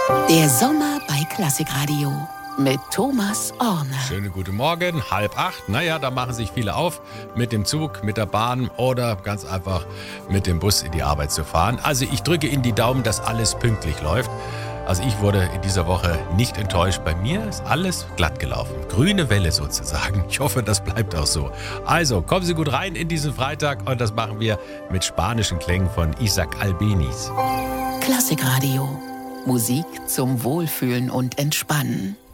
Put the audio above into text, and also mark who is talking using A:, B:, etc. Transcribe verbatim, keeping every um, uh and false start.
A: Der Sommer bei Klassikradio mit Thomas Orne.
B: Schönen guten Morgen, halb acht. Naja, da machen sich viele auf, mit dem Zug, mit der Bahn oder ganz einfach mit dem Bus in die Arbeit zu fahren. Also ich drücke Ihnen die Daumen, dass alles pünktlich läuft. Also ich wurde in dieser Woche nicht enttäuscht. Bei mir ist alles glatt gelaufen. Grüne Welle sozusagen. Ich hoffe, das bleibt auch so. Also kommen Sie gut rein in diesen Freitag und das machen wir mit spanischen Klängen von Isaac Albeniz.
A: Klassikradio. Musik zum Wohlfühlen und Entspannen.